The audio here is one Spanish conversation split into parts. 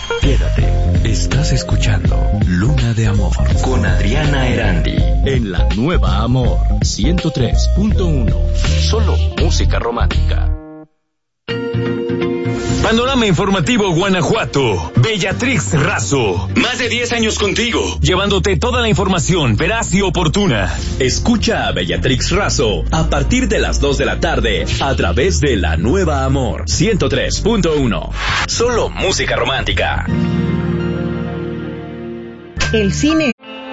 Quédate, estás escuchando Luna de Amor con Adriana Erandi en la Nueva Amor 103.1. Solo música romántica. Panorama Informativo Guanajuato. Bellatrix Razo. Más de 10 años contigo, llevándote toda la información veraz y oportuna. Escucha a Bellatrix Razo a partir de las 2 de la tarde a través de la Nueva Amor 103.1. Solo música romántica. El cine.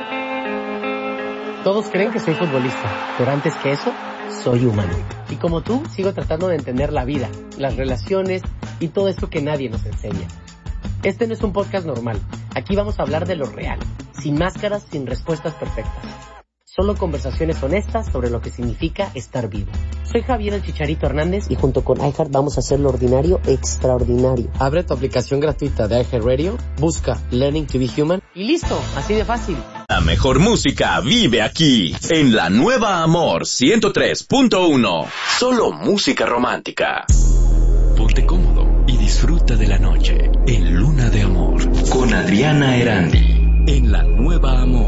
Todos creen que soy futbolista, pero antes que eso, soy humano. Y como tú, sigo tratando de entender la vida, las relaciones y todo esto que nadie nos enseña. Este no es un podcast normal. Aquí vamos a hablar de lo real, sin máscaras, sin respuestas perfectas. Solo conversaciones honestas sobre lo que significa estar vivo. Soy Javier el Chicharito Hernández y junto con iHeart vamos a hacer lo ordinario extraordinario. Abre tu aplicación gratuita de iHeartRadio, busca Learning to be Human y listo, así de fácil. La mejor música vive aquí, en la Nueva Amor 103.1. Solo música romántica. Ponte cómodo y disfruta de la noche en Luna de Amor con Adriana Erandi. En la Nueva Amor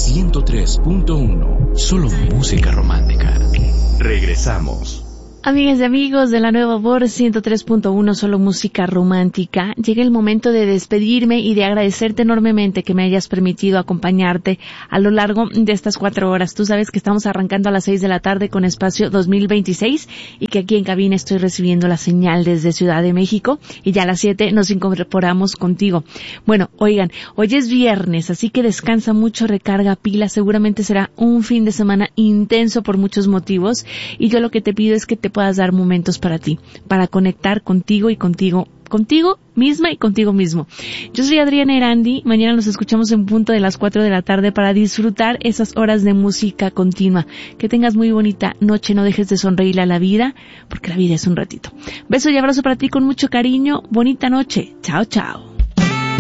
103.1. Solo música romántica. Regresamos. Amigas y amigos de la Nueva Amor 103.1, solo música romántica. Llega el momento de despedirme y de agradecerte enormemente que me hayas permitido acompañarte a lo largo de estas 4 horas. Tú sabes que estamos arrancando a las 6 de la tarde con Espacio 2026 y que aquí en cabina estoy recibiendo la señal desde Ciudad de México y ya a las 7 nos incorporamos contigo. Bueno, oigan, hoy es viernes, así que descansa mucho, recarga pilas. Seguramente será un fin de semana intenso por muchos motivos y yo lo que te pido es que te puedas dar momentos para ti, para conectar contigo y contigo misma y contigo mismo. Yo soy Adriana Erandi, mañana nos escuchamos en punto de las 4 de la tarde para disfrutar esas horas de música continua. Que tengas muy bonita noche, no dejes de sonreírle a la vida, porque la vida es un ratito. Beso y abrazo para ti con mucho cariño, bonita noche, chao chao.